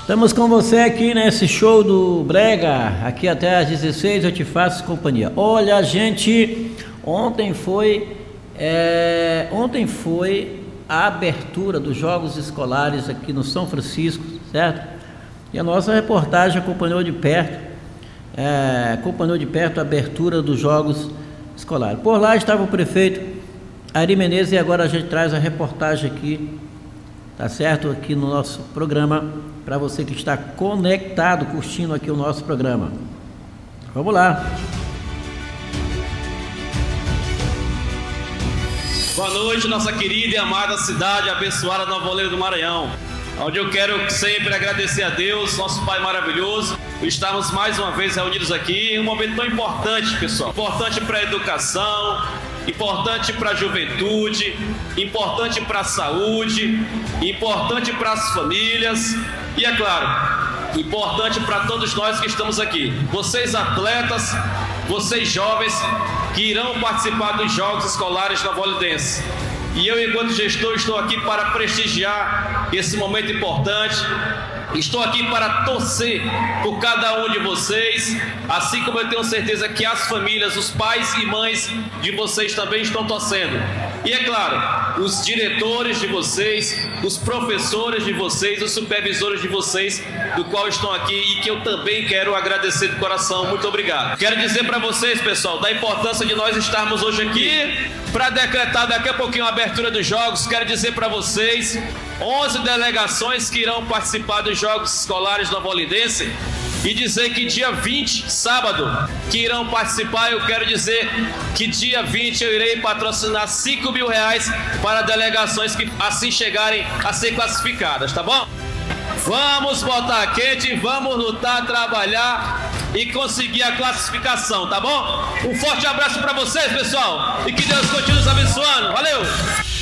Estamos com você aqui nesse show do Brega, aqui até às 16 eu te faço companhia. Olha, gente, ontem foi a abertura dos Jogos Escolares aqui no São Francisco, certo? E a nossa reportagem acompanhou de perto a abertura dos Jogos Escolares. Por lá estava o prefeito Ari Menezes e agora a gente traz a reportagem aqui, tá certo? Aqui no nosso programa, para você que está conectado, curtindo aqui o nosso programa. Vamos lá. Boa noite, nossa querida e amada cidade abençoada Nova Oleira do Maranhão, onde eu quero sempre agradecer a Deus, nosso Pai maravilhoso, por estarmos mais uma vez reunidos aqui em um momento tão importante, pessoal. Importante para a educação, importante para a juventude, importante para a saúde, importante para as famílias e, é claro, importante para todos nós que estamos aqui. Vocês atletas, vocês jovens que irão participar dos Jogos Escolares Novoolidense. E eu, enquanto gestor, estou aqui para prestigiar esse momento importante. Estou aqui para torcer por cada um de vocês, assim como eu tenho certeza que as famílias, os pais e mães de vocês também estão torcendo. E é claro, os diretores de vocês, os professores de vocês, os supervisores de vocês, do qual estão aqui e que eu também quero agradecer de coração. Muito obrigado. Quero dizer para vocês, pessoal, da importância de nós estarmos hoje aqui para decretar daqui a pouquinho a abertura dos Jogos. Quero dizer para vocês 11 delegações que irão participar dos Jogos Escolares Novoolidense e dizer que dia 20, sábado, que irão participar. Eu quero dizer que dia 20 eu irei patrocinar R$5.000 para delegações que assim chegarem a ser classificadas, tá bom? Vamos botar quente, vamos lutar, trabalhar e conseguir a classificação, tá bom? Um forte abraço para vocês, pessoal, e que Deus continue nos abençoando. Valeu!